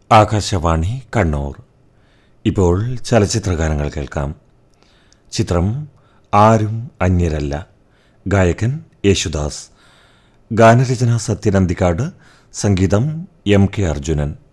ആകാശവാണി കണ്ണൂർ. ഇപ്പോൾ ചലച്ചിത്രഗാനങ്ങൾ കേൾക്കാം. ചിത്രം ആരും അന്യരല്ല. ഗായകൻ യേശുദാസ്. ഗാനരചന സത്യനന്ദിക്കാട്. സംഗീതം എം കെ അർജുനൻ.